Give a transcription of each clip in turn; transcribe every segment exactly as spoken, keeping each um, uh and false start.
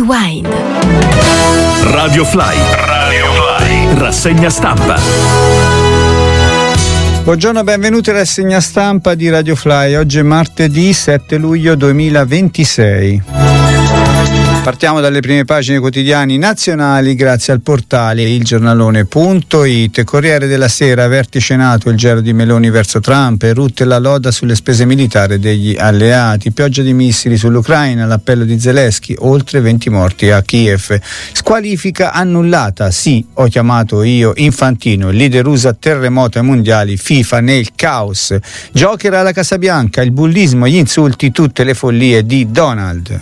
Rewind. Radio Fly. Radio Fly. Rassegna stampa. Buongiorno, benvenuti alla rassegna stampa di Radio Fly. Oggi è martedì sette luglio duemilaventisei. Partiamo dalle prime pagine quotidiani nazionali grazie al portale il giornalone punto it. Corriere della Sera, vertice NATO, il gelo di Meloni verso Trump e Rutte la loda sulle spese militari degli alleati, pioggia di missili sull'Ucraina, l'appello di Zelensky, oltre venti morti a Kiev, squalifica annullata, sì, ho chiamato io Infantino, il leader U S A terremoto ai mondiali, FIFA nel caos, Joker alla Casa Bianca, il bullismo, gli insulti, tutte le follie di Donald.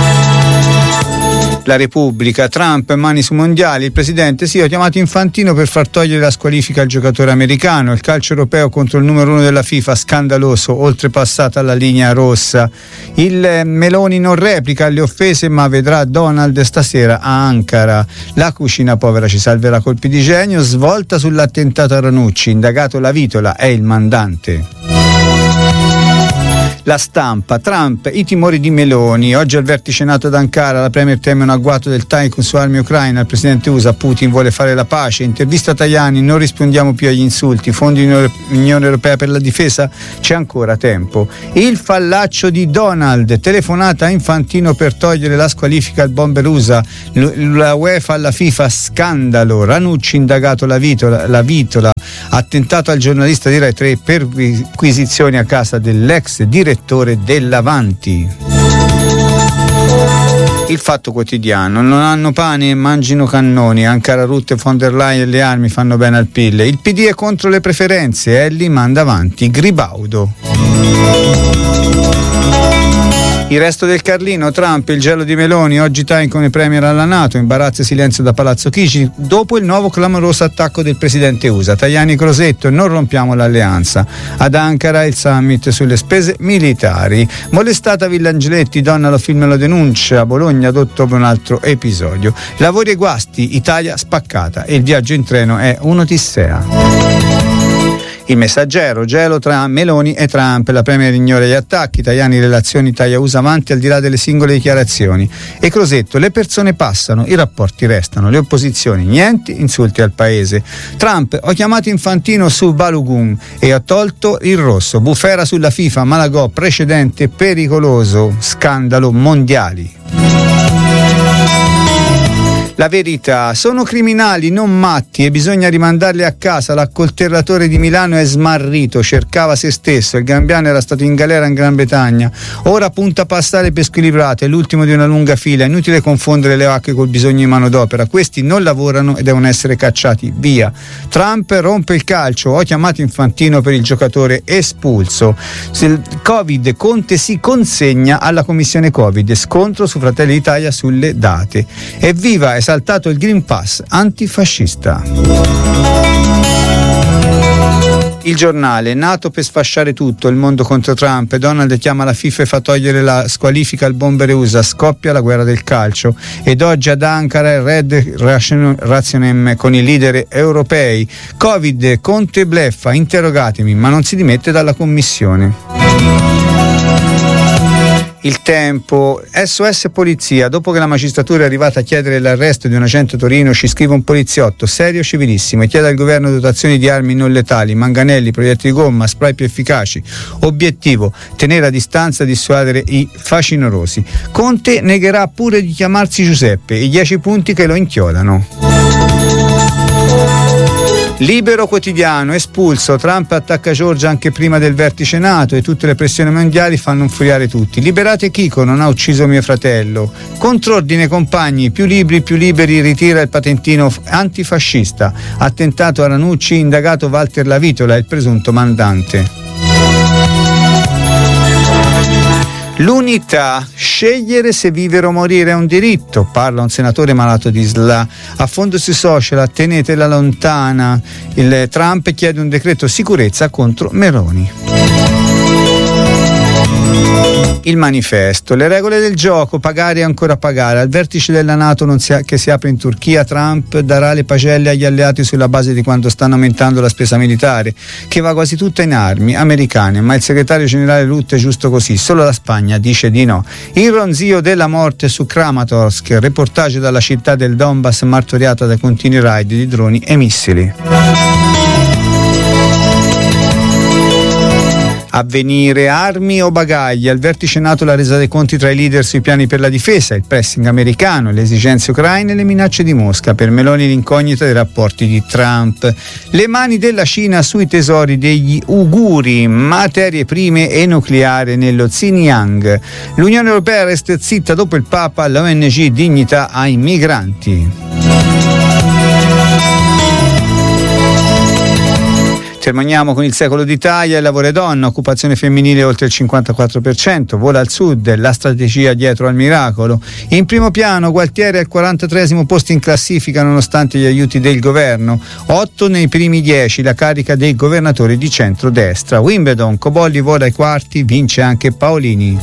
La Repubblica, Trump, mani su mondiali, il presidente, sì, ho chiamato Infantino per far togliere la squalifica al giocatore americano, il calcio europeo contro il numero uno della FIFA, scandaloso, oltrepassata la linea rossa, il Meloni non replica alle offese ma vedrà Donald stasera a Ankara, la cucina povera ci salverà colpi di genio, svolta sull'attentato a Ranucci, indagato la Vitola, è il mandante. La Stampa, Trump, i timori di Meloni, oggi al vertice NATO ad Ankara, la premier teme un agguato del Tycoon su armi ucraine, il presidente U S A, Putin vuole fare la pace, intervista a Tajani, non rispondiamo più agli insulti, fondi Unione Europea per la difesa, c'è ancora tempo. Il fallaccio di Donald, telefonata a Infantino per togliere la squalifica al bomber U S A, la UEFA alla FIFA, scandalo, Ranucci indagato la Vitola, la Vitola, attentato al giornalista di Rai tre, perquisizioni a casa dell'ex direttore dell'Avanti. Il Fatto Quotidiano, non hanno pane e mangino cannoni, Ankara, Rutte, von der Leyen, le armi fanno bene al P I L, il P D è contro le preferenze, Elli manda avanti Gribaudo. Il resto del Carlino, Trump, il gelo di Meloni, oggi time come premier alla NATO, imbarazzo e silenzio da Palazzo Chigi, dopo il nuovo clamoroso attacco del presidente U S A, Tajani Crosetto, non rompiamo l'alleanza, ad Ankara il summit sulle spese militari, molestata Villa Angeletti, donna lo film e lo denuncia, Bologna adotto un altro episodio, lavori e guasti, Italia spaccata e il viaggio in treno è un'odissea. Il Messaggero, gelo tra Meloni e Trump, la premier ignora gli attacchi, Tajani relazioni Italia-U S A avanti al di là delle singole dichiarazioni e Crosetto, le persone passano, i rapporti restano, le opposizioni niente, insulti al paese. Trump, ho chiamato Infantino su Balogun e ho tolto il rosso, bufera sulla FIFA, Malagò, precedente pericoloso, scandalo mondiali. La Verità, sono criminali, non matti e bisogna rimandarli a casa, l'accoltellatore di Milano è smarrito, cercava se stesso, il gambiano era stato in galera in Gran Bretagna, ora punta a passare per squilibrato, è l'ultimo di una lunga fila, inutile confondere le vacche col bisogno di manodopera, questi non lavorano e devono essere cacciati via. Trump rompe il calcio, ho chiamato Infantino per il giocatore espulso. Il Covid, Conte si consegna alla commissione Covid, scontro su Fratelli d'Italia sulle date. Evviva, è saltato il Green Pass antifascista. Il Giornale, NATO per sfasciare tutto, il mondo contro Trump, Donald chiama la FIFA e fa togliere la squalifica al bomber U S A, scoppia la guerra del calcio ed oggi ad Ankara il Red Razionem con i leader europei. Covid, Conte bleffa, interrogatemi, ma non si dimette dalla commissione. Il Tempo, S O S Polizia, dopo che la magistratura è arrivata a chiedere l'arresto di un agente a Torino, ci scrive un poliziotto, serio, civilissimo, e chiede al governo dotazioni di armi non letali, manganelli, proiettili di gomma, spray più efficaci. Obiettivo, tenere a distanza, dissuadere i facinorosi. Conte negherà pure di chiamarsi Giuseppe, i dieci punti che lo inchiodano. Libero Quotidiano, espulso, Trump attacca Giorgia anche prima del vertice NATO e tutte le pressioni mondiali fanno infuriare tutti. Liberate Chico, non ha ucciso mio fratello. Contrordine compagni, più libri, più liberi, ritira il patentino antifascista. Attentato a Ranucci, indagato Walter La Vitola, il presunto mandante. L'Unità, scegliere se vivere o morire è un diritto, parla un senatore malato di S L A. A fondo sui social, tenetela lontana, il Trump chiede un decreto sicurezza contro Meloni. Il manifesto, le regole del gioco, pagare e ancora pagare. Al vertice della NATO non si, che si apre in Turchia, Trump darà le pagelle agli alleati sulla base di quanto stanno aumentando la spesa militare, che va quasi tutta in armi americane, ma il segretario generale Rutte è giusto così, solo la Spagna dice di no. Il ronzio della morte su Kramatorsk, reportage dalla città del Donbass martoriata da continui raid di droni e missili. Avvenire, armi o bagagli? Al vertice NATO la resa dei conti tra i leader sui piani per la difesa, il pressing americano, le esigenze ucraine e le minacce di Mosca. Per Meloni l'incognita dei rapporti di Trump. Le mani della Cina sui tesori degli uiguri, materie prime e nucleare nello Xinjiang. L'Unione Europea resta zitta dopo il Papa, l'O N G dignità ai migranti. Terminiamo con il secolo d'Italia, il lavoro e donna, occupazione femminile oltre il cinquantaquattro per cento, vola al sud, la strategia dietro al miracolo. In primo piano Gualtieri al quarantatreesimo posto in classifica nonostante gli aiuti del governo, otto nei primi dieci la carica dei governatori di centrodestra. Wimbledon, Cobolli vola ai quarti, vince anche Paolini.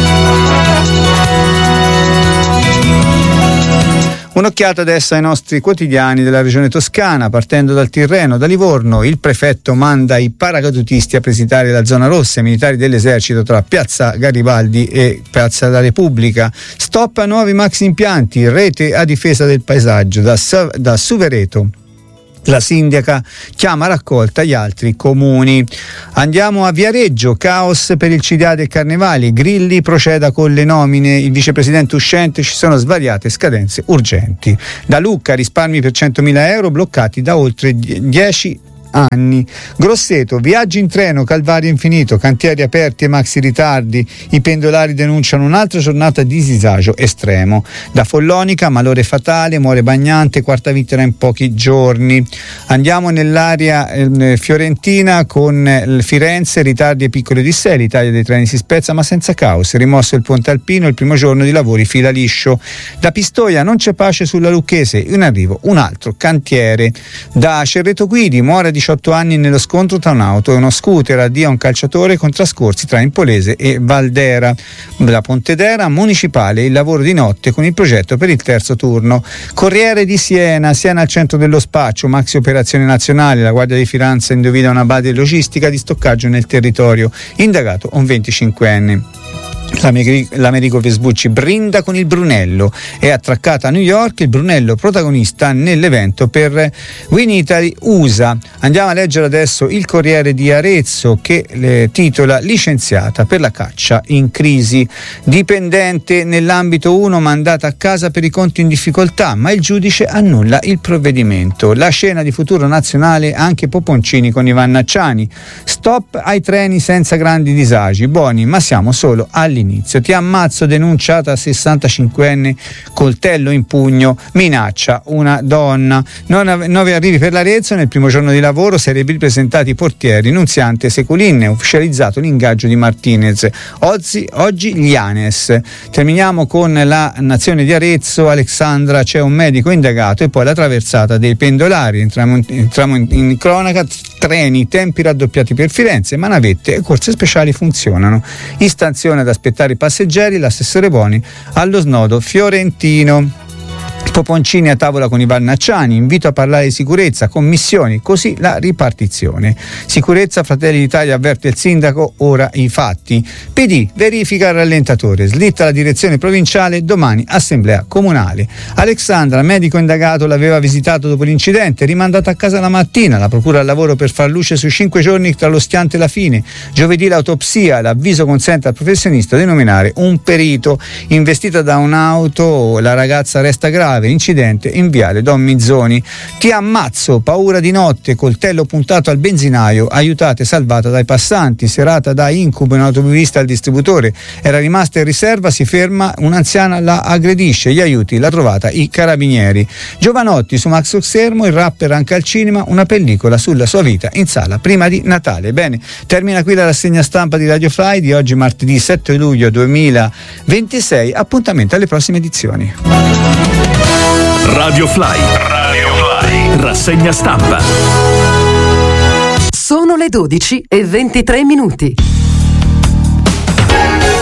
Un'occhiata adesso ai nostri quotidiani della regione toscana, partendo dal Tirreno. Da Livorno il prefetto manda i paracadutisti a presitare la zona rossa, i militari dell'esercito tra Piazza Garibaldi e Piazza della Repubblica. Stop a nuovi maxi impianti, rete a difesa del paesaggio da, da Suvereto. La sindaca chiama a raccolta gli altri comuni. Andiamo a Viareggio, caos per il C D A del Carnevali, Grilli proceda con le nomine, il vicepresidente uscente, ci sono svariate scadenze urgenti. Da Lucca risparmi per centomila euro bloccati da oltre dieci anni. Grosseto, viaggi in treno, calvario infinito, cantieri aperti e maxi ritardi, i pendolari denunciano un'altra giornata di disagio estremo. Da Follonica, malore fatale, muore bagnante, quarta vittima in pochi giorni. Andiamo nell'area eh, fiorentina con eh, Firenze, ritardi e piccole odissee, l'Italia dei treni si spezza ma senza caos, rimosso il ponte alpino, il primo giorno di lavori fila liscio. Da Pistoia non c'è pace sulla Lucchese, in arrivo un altro cantiere. Da Cerreto Guidi, muore a diciotto anni nello scontro tra un'auto e uno scooter, addio a un calciatore con trascorsi tra Impolese e Valdera. Da Pontedera municipale, il lavoro di notte con il progetto per il terzo turno. Corriere di Siena, Siena al centro dello spaccio, maxi operazione nazionale, la Guardia di Finanza indovina una base logistica di stoccaggio nel territorio, indagato un venticinquenne. L'Americo Vespucci brinda con il Brunello, è attraccata a New York, il Brunello protagonista nell'evento per Win Italy U S A. Andiamo a leggere adesso il Corriere di Arezzo che le titola licenziata per la caccia in crisi, dipendente nell'ambito uno mandata a casa per i conti in difficoltà, ma il giudice annulla il provvedimento. La scena di Futuro Nazionale, anche Poponcini con Ivan Nacciani, stop ai treni senza grandi disagi, buoni ma siamo solo all'inizio. Ti ammazzo, denunciata sessantacinquenne, coltello in pugno, minaccia una donna. Nove arrivi per l'Arezzo, nel primo giorno di lavoro sarebbero presentati i portieri Nunziante e Seculin, ufficializzato l'ingaggio di Martinez. Oggi, oggi gli Anes. Terminiamo con la Nazione di Arezzo, Alexandra, c'è un medico indagato e poi la traversata dei pendolari, entriamo in, entriamo in, in cronaca, treni, tempi raddoppiati per Firenze, ma navette e corse speciali funzionano. Istanzione ad aspettare i passeggeri, l'assessore Boni allo snodo fiorentino. Poponcini a tavola con Ivan Nacciani, invito a parlare di sicurezza, commissioni, così la ripartizione. Sicurezza, Fratelli d'Italia avverte il sindaco, ora i fatti. P D, verifica il rallentatore, slitta la direzione provinciale, domani assemblea comunale. Alexandra, medico indagato, l'aveva visitato dopo l'incidente, rimandata a casa la mattina, la procura al lavoro per far luce sui cinque giorni tra lo schianto e la fine. Giovedì l'autopsia, l'avviso consente al professionista di nominare un perito. Investita da un'auto, la ragazza resta grave, incidente in viale Don Mizzoni. Ti ammazzo, paura di notte, coltello puntato al benzinaio, aiutate salvata dai passanti, serata da incubo in automobilista al distributore, era rimasta in riserva, si ferma, un'anziana la aggredisce, gli aiuti, l'ha trovata i carabinieri. Giovanotti su Max Oxermo, il rapper anche al cinema, una pellicola sulla sua vita in sala prima di Natale. Bene, termina qui la rassegna stampa di Radio Fly di oggi martedì sette luglio duemilaventisei, appuntamento alle prossime edizioni. Radio Fly, Radio Fly, rassegna stampa. Sono le dodici e ventitré minuti.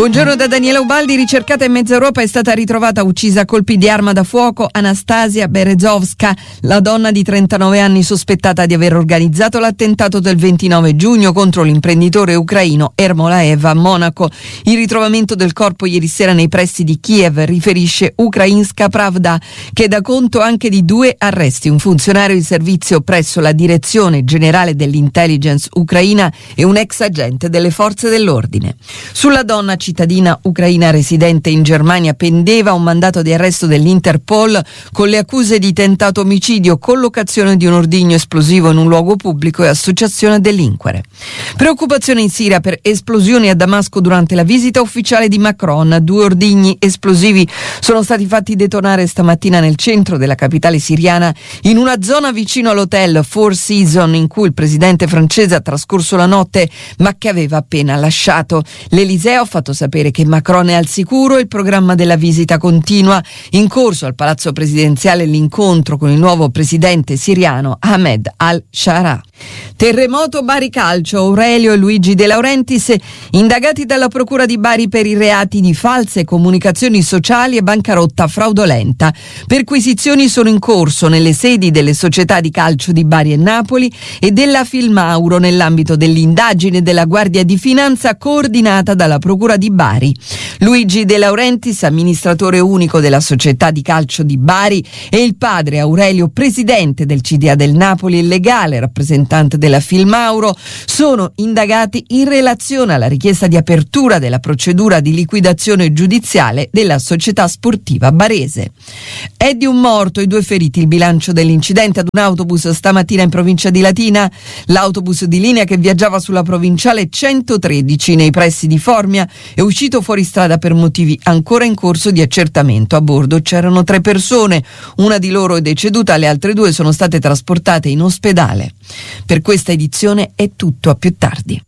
Buongiorno da Daniela Ubaldi. Ricercata in mezza Europa, è stata ritrovata uccisa a colpi di arma da fuoco Anastasia Berezovska, la donna di trentanove anni sospettata di aver organizzato l'attentato del ventinove giugno contro l'imprenditore ucraino Ermolaev a Monaco. Il ritrovamento del corpo ieri sera nei pressi di Kiev, riferisce Ukrainska Pravda, che dà conto anche di due arresti: un funzionario di servizio presso la direzione generale dell'intelligence ucraina e un ex agente delle forze dell'ordine. Sulla donna cittadina ucraina residente in Germania pendeva un mandato di arresto dell'Interpol con le accuse di tentato omicidio, collocazione di un ordigno esplosivo in un luogo pubblico e associazione a delinquere. Preoccupazione in Siria per esplosioni a Damasco durante la visita ufficiale di Macron. Due ordigni esplosivi sono stati fatti detonare stamattina nel centro della capitale siriana, in una zona vicino all'hotel Four Seasons in cui il presidente francese ha trascorso la notte, ma che aveva appena lasciato. L'Eliseo ha fatto sapere che Macron è al sicuro e il programma della visita continua. In corso al palazzo presidenziale l'incontro con il nuovo presidente siriano Ahmed al-Shara. Terremoto Bari Calcio. Aurelio e Luigi De Laurentiis indagati dalla procura di Bari per i reati di false comunicazioni sociali e bancarotta fraudolenta. Perquisizioni sono in corso nelle sedi delle società di calcio di Bari e Napoli e della Filmauro nell'ambito dell'indagine della Guardia di Finanza coordinata dalla procura di Bari. Luigi De Laurentiis, amministratore unico della società di calcio di Bari, e il padre Aurelio, presidente del C D A del Napoli e legale rappresentante della Filmauro, sono indagati in relazione alla richiesta di apertura della procedura di liquidazione giudiziale della società sportiva barese. È di un morto e due feriti il bilancio dell'incidente ad un autobus stamattina in provincia di Latina. L'autobus di linea che viaggiava sulla provinciale centotredici nei pressi di Formia è uscito fuori strada per motivi ancora in corso di accertamento. A bordo c'erano tre persone, una di loro è deceduta, le altre due sono state trasportate in ospedale. Per questa edizione è tutto, a più tardi.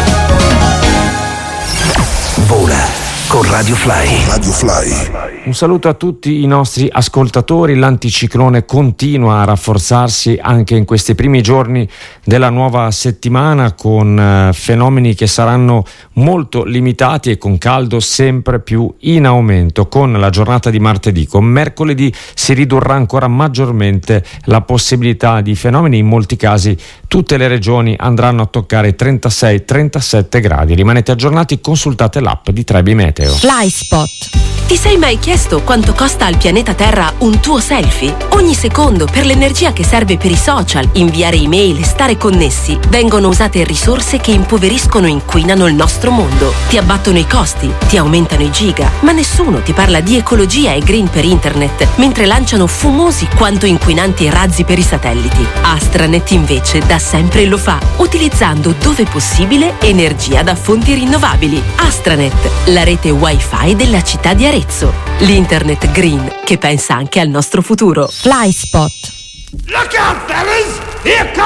Vola con Radio Fly. Radio Fly. Un saluto a tutti i nostri ascoltatori. L'anticiclone continua a rafforzarsi anche in questi primi giorni della nuova settimana, con eh, fenomeni che saranno molto limitati e con caldo sempre più in aumento. Con la giornata di martedì, con mercoledì si ridurrà ancora maggiormente la possibilità di fenomeni. In molti casi tutte le regioni andranno a toccare trentasei trentasette gradi. Rimanete aggiornati, consultate l'app di Trebi Meteo. FlySpot. Ti sei mai chiesto quanto costa al pianeta Terra un tuo selfie? Ogni secondo, per l'energia che serve per i social, inviare email e stare connessi, vengono usate risorse che impoveriscono e inquinano il nostro mondo. Ti abbattono i costi, ti aumentano i giga, ma nessuno ti parla di ecologia e green per internet, mentre lanciano fumosi quanto inquinanti razzi per i satelliti. Astranet invece da sempre lo fa, utilizzando dove possibile energia da fonti rinnovabili. Astranet, la rete wifi della città di Arezzo. L'internet green che pensa anche al nostro futuro. FlySpot. Look out, fellas! Here comes